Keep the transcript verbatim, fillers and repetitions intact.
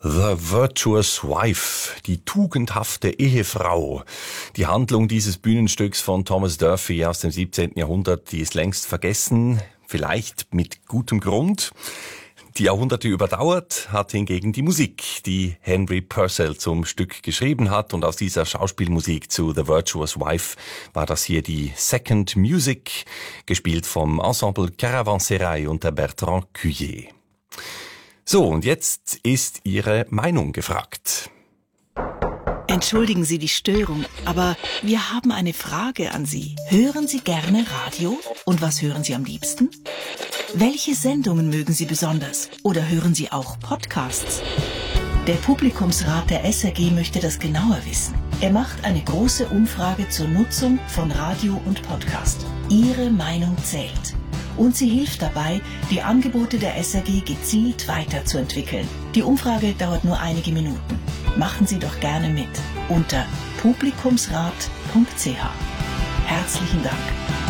The Virtuous Wife, die tugendhafte Ehefrau. Die Handlung dieses Bühnenstücks von Thomas Durfee aus dem siebzehnten Jahrhundert, die ist längst vergessen, vielleicht mit gutem Grund. Die Jahrhunderte überdauert hat hingegen die Musik, die Henry Purcell zum Stück geschrieben hat. Und aus dieser Schauspielmusik zu The Virtuous Wife war das hier die Second Music, gespielt vom Ensemble Caravansérail unter Bertrand Cuyer. So, und jetzt ist Ihre Meinung gefragt. Entschuldigen Sie die Störung, aber wir haben eine Frage an Sie. Hören Sie gerne Radio? Und was hören Sie am liebsten? Welche Sendungen mögen Sie besonders? Oder hören Sie auch Podcasts? Der Publikumsrat der S R G möchte das genauer wissen. Er macht eine große Umfrage zur Nutzung von Radio und Podcast. Ihre Meinung zählt. Und sie hilft dabei, die Angebote der S R G gezielt weiterzuentwickeln. Die Umfrage dauert nur einige Minuten. Machen Sie doch gerne mit unter publikumsrat punkt c h. Herzlichen Dank.